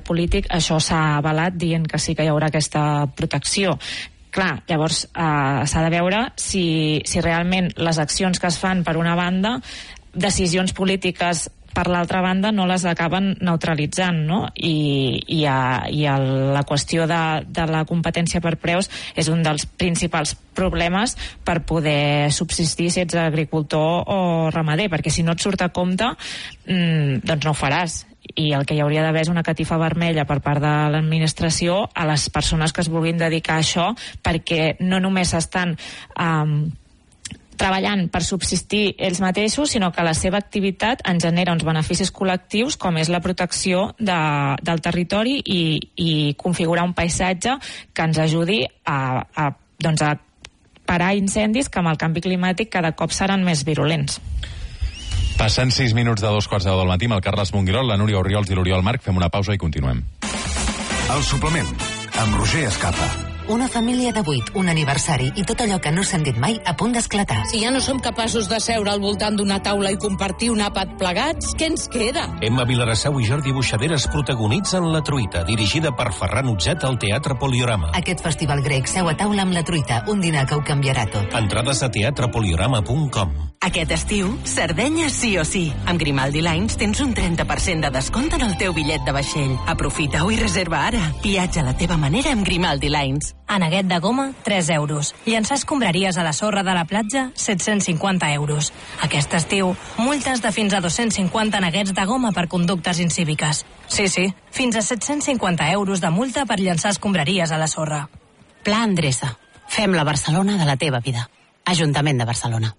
polític, això s'ha avalat dient que sí que hi haurà aquesta protecció. Clar, llavors s'ha de veure si realment les accions que es fan per una banda, decisions polítiques per l'altra banda no les acaben neutralitzant, no? I la qüestió de la competència per preus és un dels principals problemes per poder subsistir si ets agricultor o ramader, perquè si no et surt a compte, doncs no ho faràs. I el que hi hauria d'haver és una catifa vermella per part de l'administració a les persones que es vulguin dedicar a això, perquè no només estan treballant per subsistir ells mateixos, sinó que la seva activitat en genera uns beneficis col·lectius, com és la protecció del territori i configurar un paisatge que ens ajudi a parar incendis que amb el canvi climàtic cada cop seran més virulents. Passant 6 minuts de 2:15 del matí amb el Carles Monguirol, la Núria Orriols i l'Oriol Marc, fem una pausa i continuem. El suplement, amb Roger Escapa. Una família de 8, un aniversari i tot allò que no s'han dit mai a punt d'esclatar. Si ja no som capaços de seure al voltant d'una taula i compartir un àpat plegats, què ens queda? Emma Vilarassau i Jordi Buixaderes protagonitzen La Truita, dirigida per Ferran Utzet al Teatre Poliorama. Aquest festival grec seu a taula amb La Truita, un dinar que ho canviarà tot. Entrades a teatrepoliorama.com. Aquest estiu, Sardenya sí o sí. Amb Grimaldi Lines tens un 30% de descompte en el teu bitllet de vaixell. Aprofita-ho i reserva ara. Viatja a la teva manera amb Grimaldi Lines. Aneguet de goma, 3 euros. Llançar escombraries a la sorra de la platja, 750 euros. Aquest estiu, multes de fins a 250 aneguets de goma per conductes incíviques. Sí, fins a 750 euros de multa per llançar escombraries a la sorra. Pla Endreça. Fem la Barcelona de la teva vida. Ajuntament de Barcelona.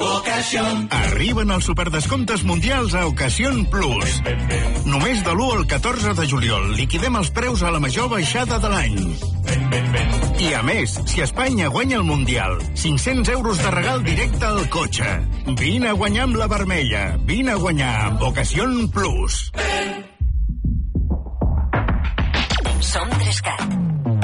Arriben els superdescomptes mundials a Ocasión Plus. Només de l'1 al 14 de juliol liquidem els preus a la major baixada de l'any. I a més, si Espanya guanya el Mundial, 500 euros de regal directe al cotxe. Vine a guanyar amb la vermella. Vine a guanyar amb Ocasión Plus. Som 3CAT.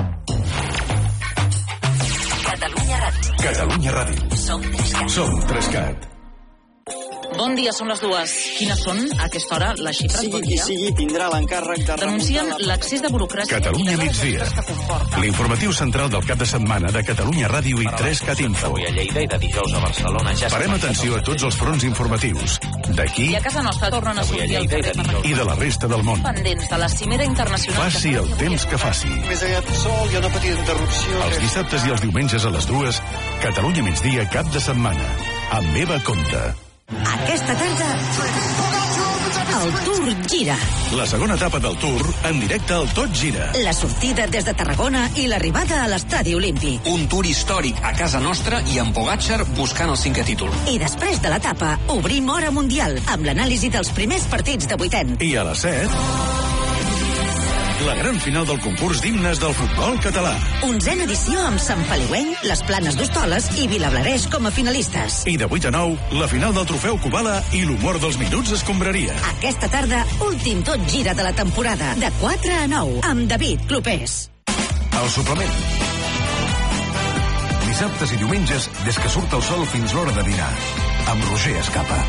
Catalunya Ràdio. Som 3CAT. Som 3CAT. Bon dia, són les 2. Quines són, a aquesta hora, les xifres? Sigui qui sigui, tindrà l'encàrrec de... Denuncien l'accés de burocràcia... Catalunya migdia. L'informatiu central del cap de setmana de Catalunya Ràdio i 3CAT Info. Avui a Lleida i de dijous a Barcelona. Farem atenció a tots els fronts informatius. D'aquí... I a casa nostra tornen a sortir al carrer i de la resta del món. Pendents de la cimera internacional... Faci el temps que faci. Més aviat sol, hi ha una petita interrupció... Els dissabtes i els diumenges a les 2, Catalunya migdia cap de setmana. Amb Eva Conte. Aquesta tarda, el Tour gira. La segona etapa del Tour, en directe al Tot Gira. La sortida des de Tarragona i l'arribada a l'Estadi Olímpic. Un Tour històric a casa nostra i amb Pogačar buscant el 5è títol. I després de l'etapa, obrim Hora Mundial, amb l'anàlisi dels primers partits de vuitens. I a les 7... la gran final del concurs d'himnes del futbol català. 11a edició amb Sant Feliueny, les Planes d'Hostoles i Vilablareix com a finalistes. I de 8 a 9, la final del trofeu Kubala i l'humor dels minuts escombraria. Aquesta tarda, últim Tot Gira de la temporada, de 4 a 9, amb David Clopés. El suplement. Dissabtes i diumenges, des que surt el sol fins l'hora de dinar. Amb Roger Escapa.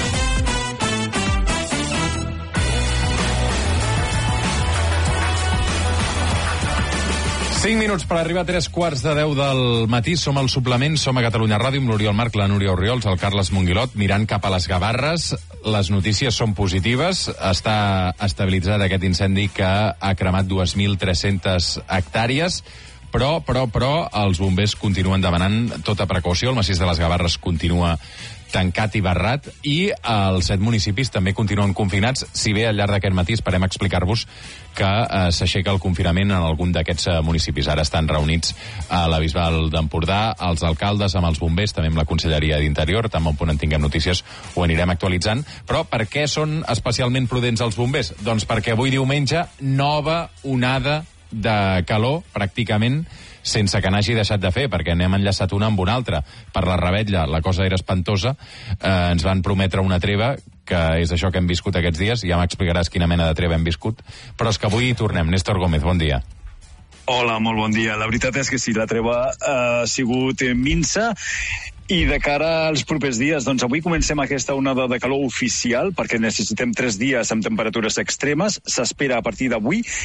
5 minuts per arribar a 3:15 del matí. Som al suplement, som a Catalunya Ràdio amb l'Oriol Marc, la Núria Orriols, el Carles Monguilot, mirant cap a les Gavarres. Les notícies són positives. Està estabilitzat aquest incendi que ha cremat 2.300 hectàrees, però els bombers continuen demanant tota precaució. El massís de les Gavarres continua tancat i barrat, i els 7 municipis també continuen confinats, si bé al llarg d'aquest matí esperem explicar-vos que s'aixeca el confinament en algun d'aquests municipis. Ara estan reunits a la Bisbal d'Empordà, els alcaldes amb els bombers, també amb la Conselleria d'Interior, tan bon punt en tinguem notícies ho anirem actualitzant. Però per què són especialment prudents els bombers? Doncs perquè avui diumenge, nova onada de calor, pràcticament sense que n'hagi deixat de fer, perquè n'hem enllaçat una amb una altra. Per la Revetlla la cosa era espantosa, ens van prometre una treva, que és això que hem viscut aquests dies, ja m'explicaràs quina mena de treva hem viscut, però és que avui hi tornem. Néstor Gómez, bon dia. Hola, molt bon dia. La veritat és que sí, la treva ha sigut minsa, i de cara als propers dies, doncs avui comencem aquesta onada de calor oficial, perquè necessitem 3 dies amb temperatures extremes. S'espera a partir d'avui